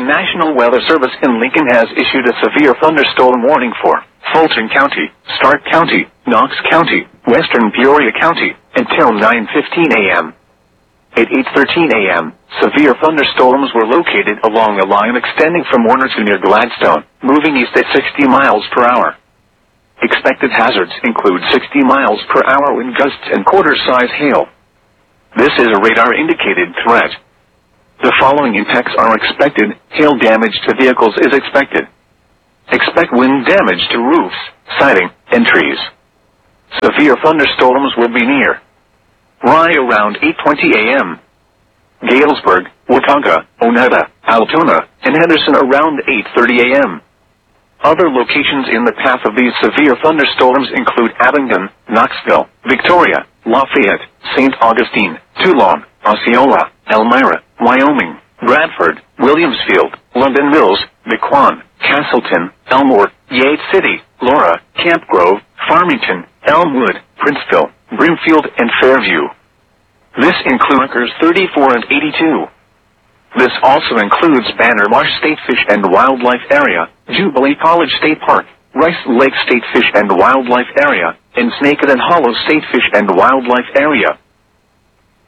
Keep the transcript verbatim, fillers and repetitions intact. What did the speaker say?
National Weather Service in Lincoln has issued a severe thunderstorm warning for Fulton County, Stark County, Knox County, Western Peoria County, until nine fifteen a m At eight thirteen a m, severe thunderstorms were located along a line extending from Warner to near Gladstone, moving east at sixty miles per hour. Expected hazards include sixty miles per hour wind gusts and quarter-size hail. This is a radar-indicated threat. The following impacts are expected. Hail damage to vehicles is expected. Expect wind damage to roofs, siding, and trees. Severe thunderstorms will be near Rye around eight twenty a m Galesburg, Watauga, Oneida, Altoona, and Henderson around eight thirty a m Other locations in the path of these severe thunderstorms include Abingdon, Knoxville, Victoria, Lafayette, Saint Augustine, Toulon, Osceola, Elmira, Wyoming, Bradford, Williamsfield, London Mills, Mequon, Castleton, Elmore, Yates City, Laura, Camp Grove, Farmington, Elmwood, Princeville, Brimfield, and Fairview. This includes acres thirty-four and eighty-two. This also includes Banner Marsh State Fish and Wildlife Area, Jubilee College State Park, Rice Lake State Fish and Wildlife Area, and Snakehead and Hollow State Fish and Wildlife Area.